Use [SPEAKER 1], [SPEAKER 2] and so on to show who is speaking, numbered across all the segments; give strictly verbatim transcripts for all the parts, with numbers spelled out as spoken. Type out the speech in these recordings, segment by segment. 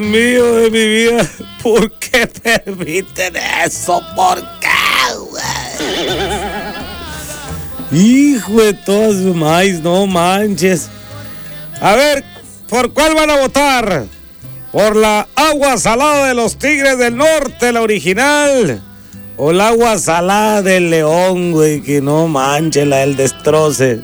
[SPEAKER 1] Mío de mi vida, ¿por qué permiten eso? ¿Por qué, güey? Hijo de todas sus maíz, no manches. A ver, ¿por cuál van a votar? ¿Por la agua salada de los Tigres del Norte, la original? ¿O el agua salada del León, güey? Que no manches, la del destroce.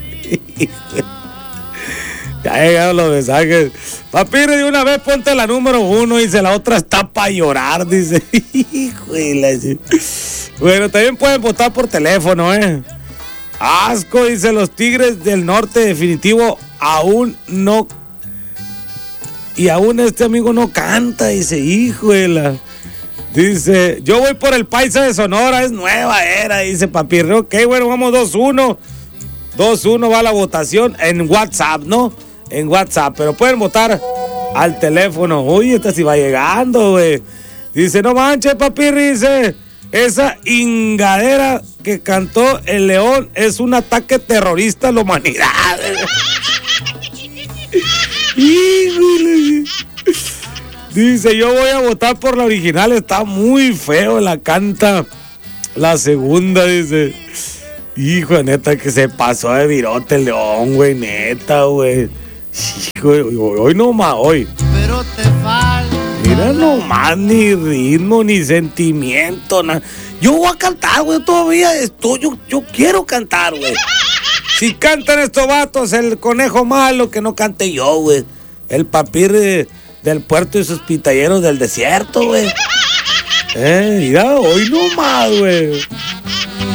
[SPEAKER 1] Ya llegaron los mensajes. Papi, de una vez ponte la número uno, dice, la otra está para llorar, dice. Híjole. Bueno, también pueden votar por teléfono, ¿eh? Asco, dice, los Tigres del Norte, definitivo, aún no. Y aún este amigo no canta, dice, híjole. Dice, yo voy por el Paisa de Sonora, es nueva era, dice Papi. Ok, bueno, vamos dos uno. dos uno va la votación en WhatsApp, ¿no? En WhatsApp, pero pueden votar al teléfono. Uy, esta sí va llegando, güey. Dice, no manches, Papi, dice, esa ingadera que cantó el León es un ataque terrorista a la humanidad. Dice, yo voy a votar por la original, está muy feo, la canta la segunda, dice. Hijo, neta, que se pasó de virote el León, güey, neta, güey. Hijo, hoy, hoy nomás, hoy.
[SPEAKER 2] Pero te falta.
[SPEAKER 1] Mira nomás, ni ritmo, ni sentimiento, nada. Yo voy a cantar, güey, todavía estoy, yo, yo quiero cantar, güey. Si cantan estos vatos, el conejo malo, que no cante yo, güey. El Papir de, del puerto y sus pitalleros del desierto, güey. Eh, mira, hoy nomás, güey.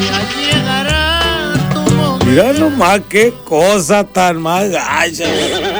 [SPEAKER 1] Mira nomás qué cosa tan más gacha, güey.